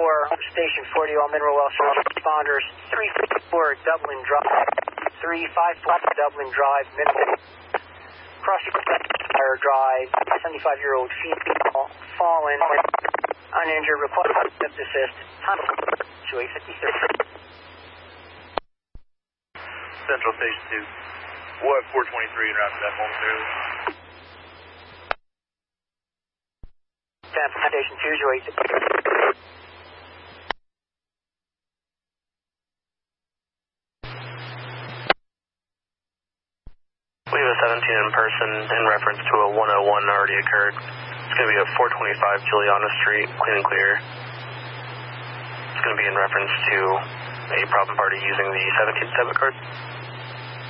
Station 40, all mineral well service responders. 354 Dublin Drive. 354 Dublin Drive, mineral. Crossing Fire Drive. 75-year-old female, fallen, uninjured, requires assist. Time 2853. Central Station 2. What 423 and route to that momentarily. Tampa Station 2, 2853. We have a 17 in person in reference to a 101 already occurred. It's going to be at 425 Juliana Street, clean and clear. It's going to be in reference to a problem party using the 17th debit card.